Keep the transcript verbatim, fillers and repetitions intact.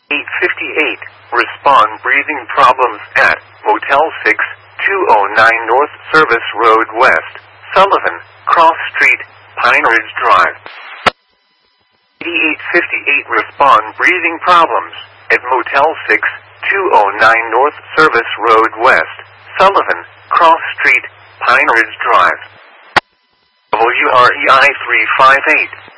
eight fifty-eight, respond breathing problems at Motel six, two oh nine North Service Road West, Sullivan, Cross Street, Pine Ridge Drive. eighty-eight fifty-eight, respond breathing problems at Motel six, two oh nine North Service Road West, Sullivan, Cross Street, Pine Ridge Drive. W R E I three five eight.